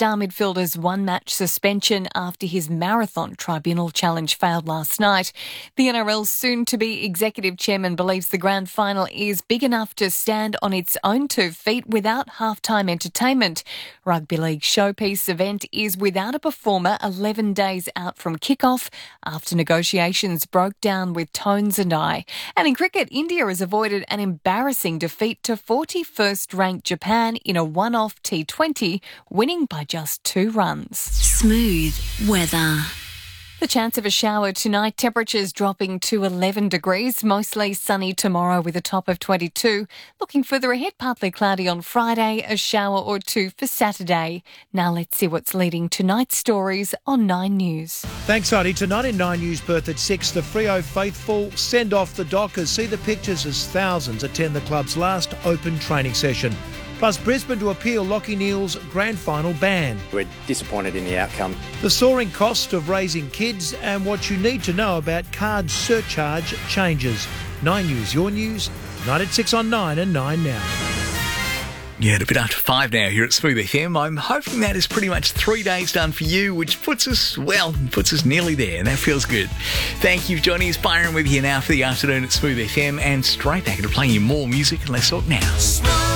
star midfielder's one-match suspension after his marathon tribunal challenge failed last night. The NRL's soon-to-be executive chairman believes the grand final is big enough to stand on its own 2 feet without halftime entertainment. Rugby League showpiece event is without a performer 11 days out from kick-off after negotiations broke down with Tones and I. And in cricket, India has avoided an embarrassing defeat to 41st-ranked Japan in a one-off T20, winning by just 2 runs. Smooth weather. The chance of a shower tonight, temperatures dropping to 11 degrees, mostly sunny tomorrow with a top of 22. Looking further ahead, partly cloudy on Friday, a shower or 2 for Saturday. Now let's see what's leading tonight's stories on 9 News. Thanks, Heidi. Tonight in 9 News, Perth at 6, the Freo faithful send off the Dockers. See the pictures as thousands attend the club's last open training session. Plus, Brisbane to appeal Lachie Neale's grand final ban. We're disappointed in the outcome. The soaring cost of raising kids and what you need to know about card surcharge changes. 9 News, your news, tonight at 6 on 9 and 9 now. Yeah, a bit after 5 now here at Smooth FM. I'm hoping that is pretty much 3 days done for you, which puts us nearly there, and that feels good. Thank you for joining us. Byron with you now for the afternoon at Smooth FM, and straight back to playing you more music and less talk now.